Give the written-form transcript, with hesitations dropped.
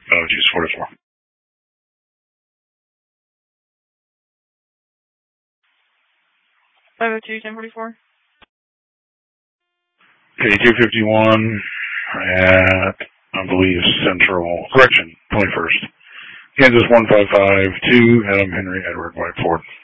Juice 44. 502-1044. Okay, 251 at, I believe, Central, correction, 21st. Kansas 1552, Adam Henry Edward White Ford.